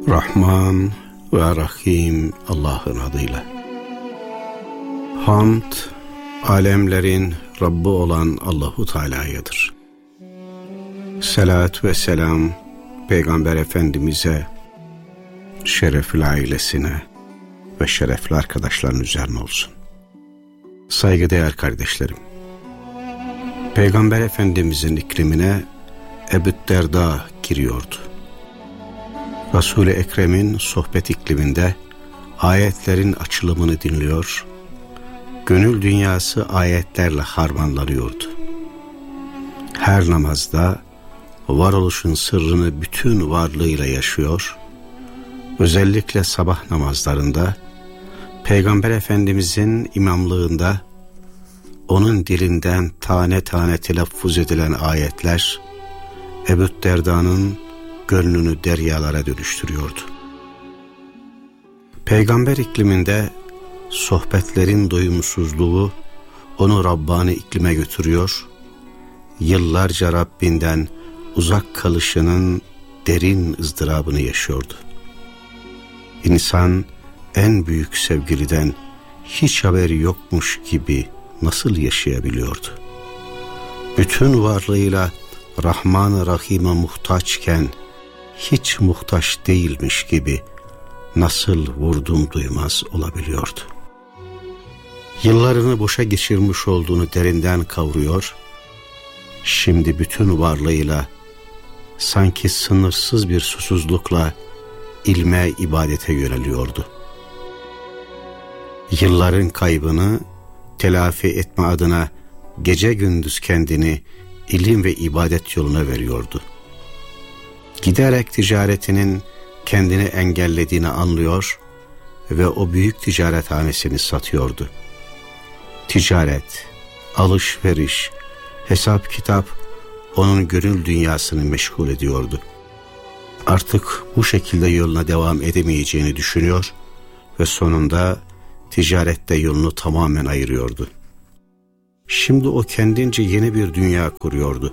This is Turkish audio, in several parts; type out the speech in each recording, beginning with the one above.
Rahman ve Rahim Allah'ın adıyla. Hamd, alemlerin Rabbi olan Allahu Teala'yadır. Salat ve selam Peygamber Efendimiz'e, şerefli ailesine ve şerefli arkadaşların üzerine olsun. Saygıdeğer kardeşlerim, Peygamber Efendimiz'in iklimine Ebu Derda giriyordu. Resul-i Ekrem'in sohbet ikliminde ayetlerin açılımını dinliyor, gönül dünyası ayetlerle harmanlanıyordu. Her namazda varoluşun sırrını bütün varlığıyla yaşıyor, özellikle sabah namazlarında Peygamber Efendimizin imamlığında onun dilinden tane tane telaffuz edilen ayetler Ebu Derda'nın gönlünü deryalara dönüştürüyordu. Peygamber ikliminde sohbetlerin doyumsuzluğu onu Rabbani iklime götürüyor, yıllarca Rabbinden uzak kalışının derin ızdırabını yaşıyordu. İnsan en büyük sevgiliden hiç haberi yokmuş gibi nasıl yaşayabiliyordu? Bütün varlığıyla Rahman-ı Rahim'e muhtaçken hiç muhtaç değilmiş gibi nasıl vurdum duymaz olabiliyordu? Yıllarını boşa geçirmiş olduğunu derinden kavruyor, şimdi bütün varlığıyla sanki sınırsız bir susuzlukla ilme, ibadete yöneliyordu. Yılların kaybını telafi etme adına gece gündüz kendini ilim ve ibadet yoluna veriyordu. Giderek ticaretinin kendini engellediğini anlıyor ve o büyük ticarethanesini satıyordu. Ticaret, alışveriş, hesap kitap onun gönül dünyasını meşgul ediyordu. Artık bu şekilde yoluna devam edemeyeceğini düşünüyor ve sonunda ticarette yolunu tamamen ayırıyordu. Şimdi o kendince yeni bir dünya kuruyordu.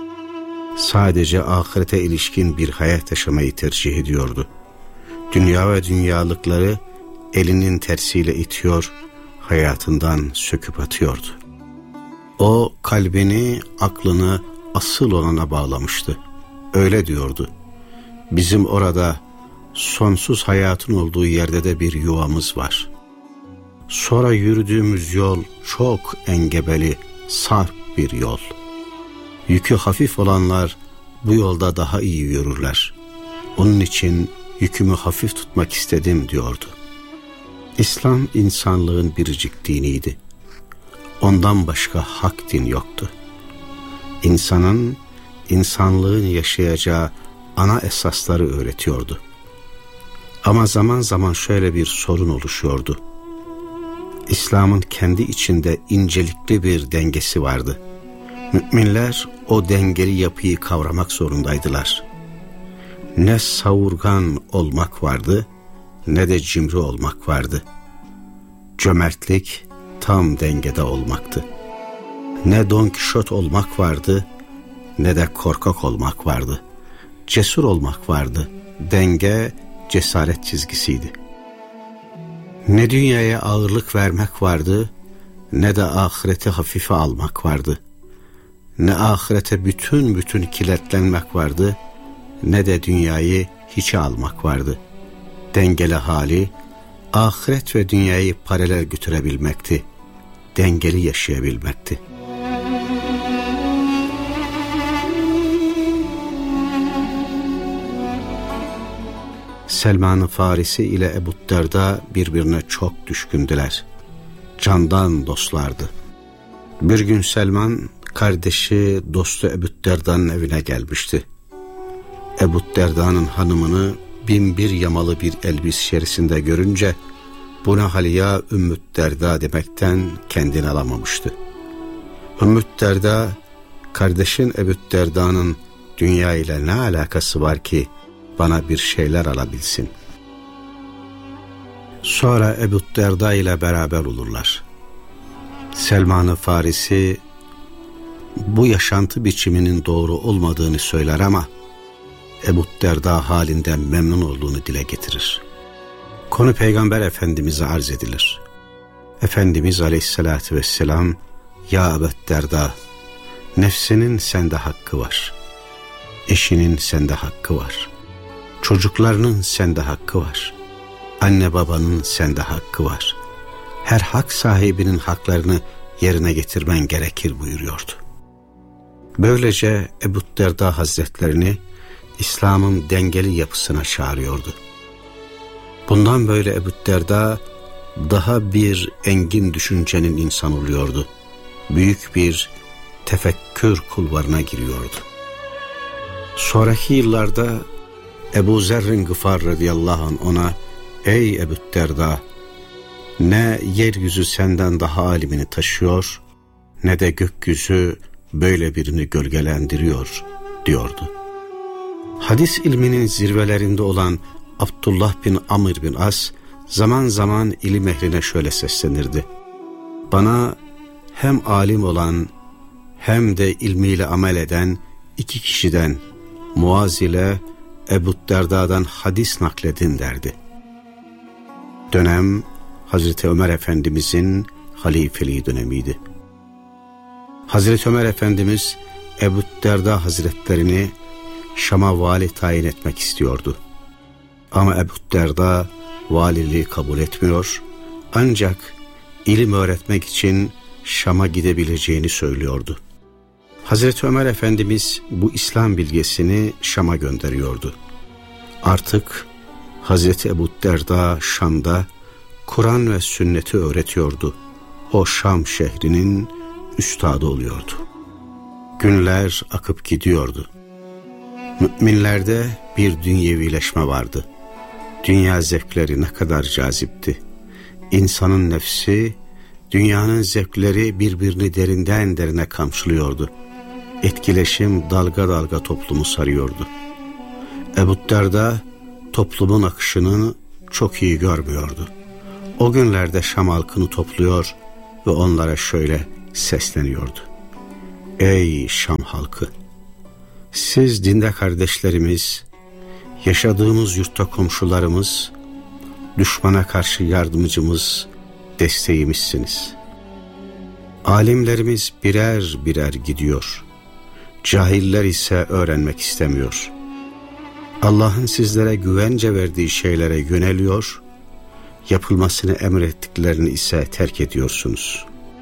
Sadece ahirete ilişkin bir hayat yaşamayı tercih ediyordu. Dünya ve dünyalıkları elinin tersiyle itiyor, hayatından söküp atıyordu. O kalbini, aklını asıl olana bağlamıştı. Öyle diyordu: bizim orada sonsuz hayatın olduğu yerde de bir yuvamız var. Sonra yürüdüğümüz yol çok engebeli, sarp bir yol. Yükü hafif olanlar bu yolda daha iyi yürürler. Onun için yükümü hafif tutmak istedim diyordu. İslam insanlığın biricik diniydi. Ondan başka hak din yoktu. İnsanın, insanlığın yaşayacağı ana esasları öğretiyordu. Ama zaman zaman şöyle bir sorun oluşuyordu. İslam'ın kendi içinde incelikli bir dengesi vardı. Müminler o dengeli yapıyı kavramak zorundaydılar. Ne savurgan olmak vardı, ne de cimri olmak vardı. Cömertlik tam dengede olmaktı. Ne Don Kişot olmak vardı, ne de korkak olmak vardı. Cesur olmak vardı. Denge cesaret çizgisiydi. Ne dünyaya ağırlık vermek vardı, ne de ahireti hafife almak vardı. Ne ahirete bütün kilitlenmek vardı, ne de dünyayı hiçe almak vardı. Dengeli hali, ahiret ve dünyayı paralel götürebilmekti. Dengeli yaşayabilmekti. Selman-ı Farisi ile Ebu Derda birbirine çok düşkündüler. Candan dostlardı. Bir gün Selman, kardeşi, dostu Ebu Derda'nın evine gelmişti. Ebu Derda'nın hanımını binbir yamalı bir elbise içerisinde görünce bu ne hal ya Ümmü Derda demekten kendini alamamıştı. Ümmü Derda, kardeşin Ebu Derda'nın dünya ile ne alakası var ki bana bir şeyler alabilsin? Sonra Ebu Derda ile beraber olurlar. Selman-ı Farisi bu yaşantı biçiminin doğru olmadığını söyler ama Ebu Derda halinden memnun olduğunu dile getirir. Konu Peygamber Efendimiz'e arz edilir. Efendimiz Aleyhisselatü Vesselam, ya Ebu Derda, nefsinin sende hakkı var, eşinin sende hakkı var, çocuklarının sende hakkı var, anne babanın sende hakkı var. Her hak sahibinin haklarını yerine getirmen gerekir buyuruyordu. Böylece Ebu Derda Hazretlerini İslam'ın dengeli yapısına çağırıyordu. Bundan böyle Ebu Derda daha bir engin düşüncenin insan oluyordu. Büyük bir tefekkür kulvarına giriyordu. Sonraki yıllarda Ebu Zerrin Gıfar radıyallahu anh ona, ey Ebu Derda, ne yeryüzü senden daha alimini taşıyor, ne de gökyüzü böyle birini gölgelendiriyor diyordu. Hadis ilminin zirvelerinde olan Abdullah bin Amr bin As zaman zaman ilim ehline şöyle seslenirdi: bana hem alim olan hem de ilmiyle amel eden iki kişiden, Muaz ile Ebu Derda'dan hadis nakledin derdi. Dönem Hazreti Ömer Efendimizin halifeliği dönemiydi. Hazreti Ömer Efendimiz Ebu Derda Hazretlerini Şam'a vali tayin etmek istiyordu. Ama Ebu Derda valiliği kabul etmiyor, ancak ilim öğretmek için Şam'a gidebileceğini söylüyordu. Hazreti Ömer Efendimiz bu İslam bilgesini Şam'a gönderiyordu. Artık Hazreti Ebu Derda Şam'da Kur'an ve sünneti öğretiyordu. O Şam şehrinin üstadı oluyordu. Günler akıp gidiyordu. Müminlerde bir dünyevileşme vardı. Dünya zevkleri ne kadar cazipti. İnsanın nefsi, dünyanın zevkleri birbirini derinden derine kamçılıyordu. Etkileşim dalga dalga toplumu sarıyordu. Ebu Derda toplumun akışını çok iyi görmüyordu. O günlerde Şam halkını topluyor ve onlara şöyle sesleniyordu: ey Şam halkı! Siz dinde kardeşlerimiz, yaşadığımız yurtta komşularımız, düşmana karşı yardımcımız, desteğimizsiniz. Alimlerimiz birer birer gidiyor. Cahiller ise öğrenmek istemiyor. Allah'ın sizlere güvence verdiği şeylere yöneliyor, yapılmasını emrettiklerini ise terk ediyorsunuz.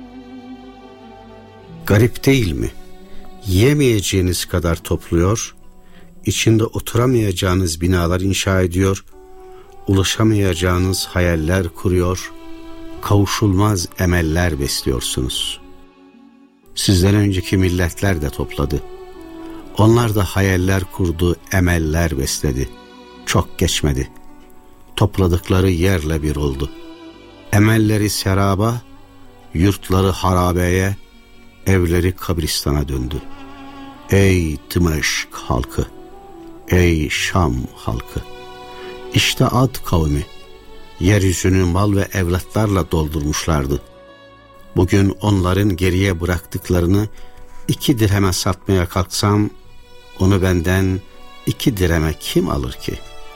Garip değil mi? Yemeyeceğiniz kadar topluyor, içinde oturamayacağınız binalar inşa ediyor, ulaşamayacağınız hayaller kuruyor, kavuşulmaz emeller besliyorsunuz. Sizden önceki milletler de topladı. Onlar da hayaller kurdu, emeller besledi. Çok geçmedi. Topladıkları yerle bir oldu. Emelleri seraba, yurtları harabeye, evleri kabristana döndü. Ey Dimeşk halkı! Ey Şam halkı! İşte Ad kavmi yeryüzünü mal ve evlatlarla doldurmuşlardı. Bugün onların geriye bıraktıklarını 2 dirheme satmaya kalksam, onu benden 2 dirheme kim alır ki?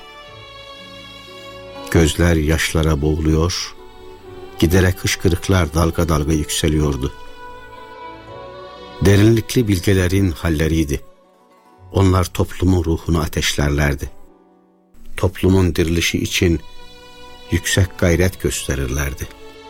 Gözler yaşlara boğuluyor, giderek hışkırıklar dalga dalga yükseliyordu. Derinlikli bilgelerin halleriydi. Onlar toplumun ruhunu ateşlerlerdi. Toplumun dirilişi için yüksek gayret gösterirlerdi.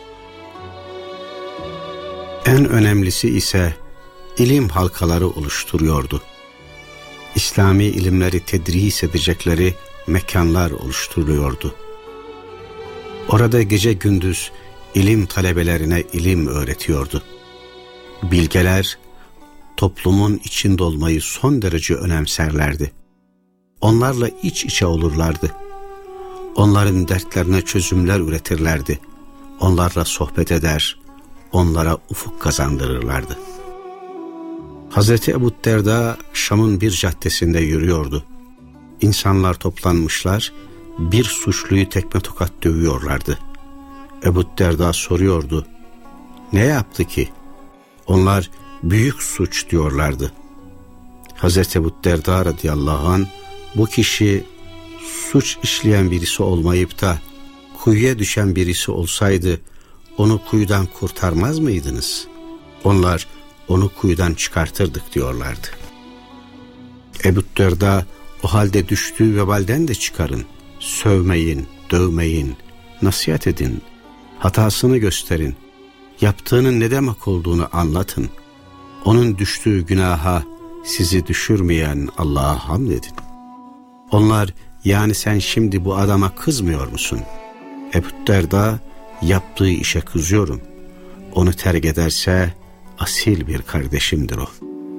En önemlisi ise ilim halkaları oluşturuyordu. İslami ilimleri tedris edecekleri mekanlar oluşturuyordu. Orada gece gündüz ilim talebelerine ilim öğretiyordu. Bilgeler toplumun içinde olmayı son derece önemserlerdi. Onlarla iç içe olurlardı. Onların dertlerine çözümler üretirlerdi. Onlarla sohbet eder, onlara ufuk kazandırırlardı. Hazreti Ebu Derda Şam'ın bir caddesinde yürüyordu. İnsanlar toplanmışlar, bir suçluyu tekme tokat dövüyorlardı. Ebu Derda soruyordu: ne yaptı ki? Onlar büyük suç diyorlardı. Hazreti Ebu Derda radıyallahu anh bu kişi suç işleyen birisi olmayıp da kuyuya düşen birisi olsaydı onu kuyudan kurtarmaz mıydınız? Onlar onu kuyudan çıkartırdık diyorlardı. Ebu Derda o halde düştüğü vebalden de çıkarın. Sövmeyin, dövmeyin, nasihat edin, hatasını gösterin, yaptığının ne demek olduğunu anlatın. Onun düştüğü günaha sizi düşürmeyen Allah'a hamd edin. Onlar, yani sen şimdi bu adama kızmıyor musun? Ebu Derda, yaptığı işe kızıyorum. Onu terk ederse asil bir kardeşimdir o.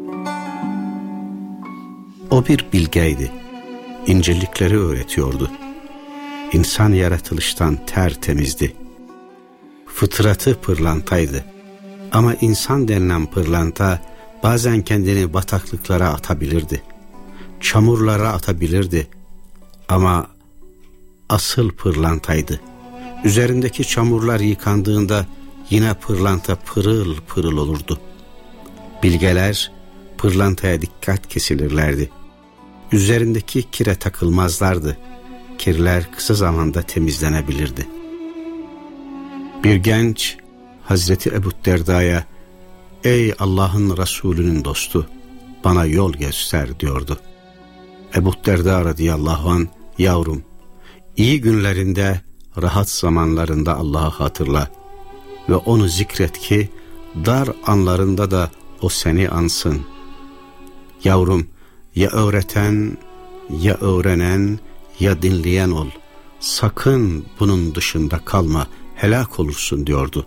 O bir bilgeydi. İncelikleri öğretiyordu. İnsan yaratılıştan tertemizdi. Fıtratı pırlantaydı. Ama insan denilen pırlanta bazen kendini bataklıklara atabilirdi. Çamurlara atabilirdi. Ama asıl pırlantaydı. Üzerindeki çamurlar yıkandığında yine pırlanta pırıl pırıl olurdu. Bilgeler pırlantaya dikkat kesilirlerdi. Üzerindeki kire takılmazlardı. Kirler kısa zamanda temizlenebilirdi. Bir genç Hazreti Ebu Derda'ya, "Ey Allah'ın Resulü'nün dostu, bana yol göster" diyordu. Ebu Derda radıyallahu anh, "Yavrum, iyi günlerinde, rahat zamanlarında Allah'ı hatırla ve onu zikret ki dar anlarında da o seni ansın. Yavrum, ya öğreten, ya öğrenen, ya dinleyen ol. Sakın bunun dışında kalma, helak olursun" diyordu.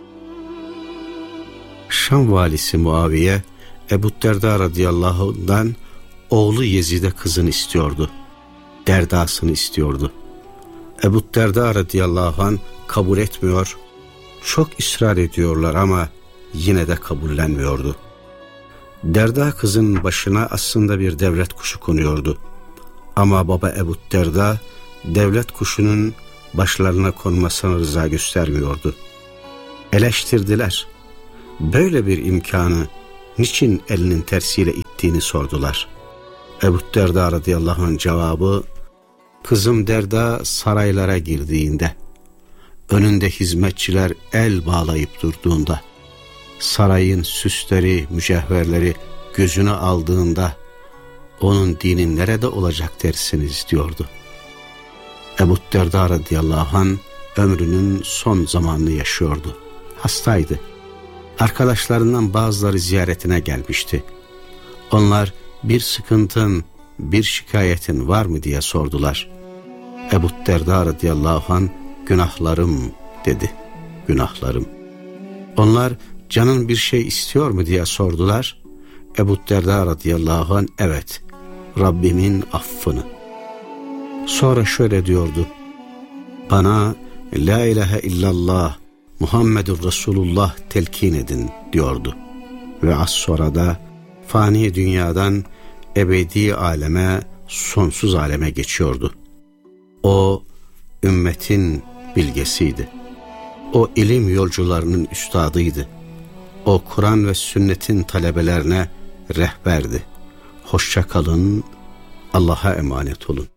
Şam valisi Muaviye, Ebu Derda radıyallahu anh'dan oğlu Yezid'e kızını istiyordu. Derdasını istiyordu. Ebu Derda radıyallahu anh kabul etmiyor, çok ısrar ediyorlar ama yine de kabullenmiyordu. Derda kızın başına aslında bir devlet kuşu konuyordu. Ama baba Ebu Derda devlet kuşunun başlarına konmasına rıza göstermiyordu. Eleştirdiler. Böyle bir imkanı niçin elinin tersiyle ittiğini sordular. Ebu Derda radıyallahu anh cevabı, "Kızım Derda saraylara girdiğinde, önünde hizmetçiler el bağlayıp durduğunda, sarayın süsleri, mücevherleri gözüne aldığında, onun dini nerede olacak dersiniz?" diyordu. Ebu Derda radıyallahu anh ömrünün son zamanını yaşıyordu. Hastaydı. Arkadaşlarından bazıları ziyaretine gelmişti. Onlar, "Bir sıkıntın, bir şikayetin var mı?" diye sordular. Ebu Derda radıyallahu anh, "Günahlarım" dedi. "Günahlarım." Onlar, "Canın bir şey istiyor mu?" diye sordular. Ebu Derda radıyallahu anh, "Evet, Rabbimin affını." Sonra şöyle diyordu: "Bana la ilahe illallah Muhammedur Resulullah telkin edin" diyordu. Ve az sonra da fani dünyadan ebedi aleme, sonsuz aleme geçiyordu. O ümmetin bilgesiydi. O ilim yolcularının üstadıydı. O Kur'an ve sünnetin talebelerine rehberdi. Hoşça kalın, Allah'a emanet olun.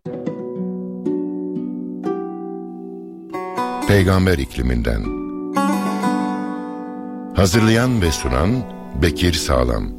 Peygamber ikliminden. Hazırlayan ve sunan Bekir Sağlam.